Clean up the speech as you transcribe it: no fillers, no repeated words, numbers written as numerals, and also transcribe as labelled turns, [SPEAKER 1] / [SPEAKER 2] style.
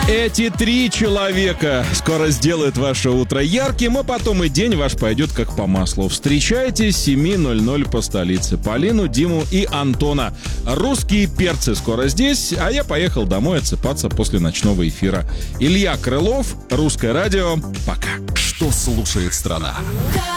[SPEAKER 1] Эти 3 человека скоро сделают ваше утро ярким, а потом и день ваш пойдет как по маслу. Встречайте с 7:00 по столице Полину, Диму и Антона. Русские перцы скоро здесь, а я поехал домой отсыпаться после ночного эфира. Илья Крылов, Русское радио. Пока.
[SPEAKER 2] Что слушает страна?